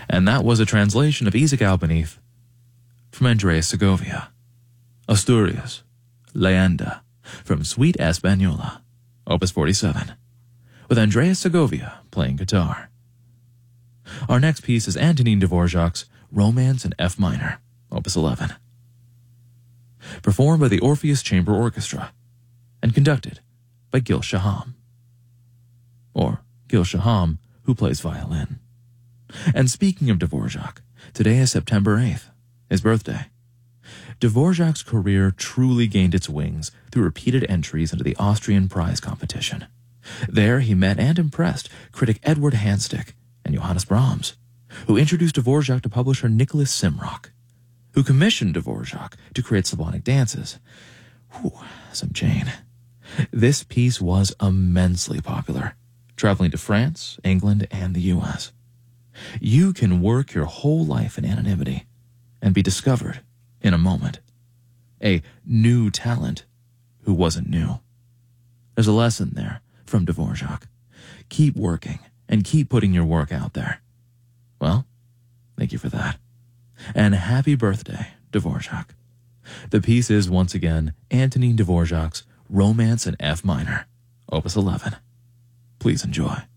And that was a translation of Isaac Albéniz from Andrea Segovia. Asturias, Leyenda, from Suite Española, Opus 47, with Andrea Segovia playing guitar. Our next piece is Antonin Dvorak's Romance in F minor, Opus 11, performed by the Orpheus Chamber Orchestra and conducted by Gil Shaham. Or Gil Shaham, who plays violin. And speaking of Dvorak, today is September 8th, his birthday. Dvorak's career truly gained its wings through repeated entries into the Austrian prize competition. There he met and impressed critic Edward Handstick and Johannes Brahms, who introduced Dvorak to publisher Nicholas Simrock, who commissioned Dvorak to create symphonic dances. Whew, some Jane. This piece was immensely popular, traveling to France, England, and the U.S. You can work your whole life in anonymity and be discovered in a moment. A new talent who wasn't new. There's a lesson there from Dvorak. Keep working and keep putting your work out there. Well, thank you for that. And happy birthday, Dvorak. The piece is, once again, Antonin Dvorak's Romance in F minor, Opus 11. Please enjoy.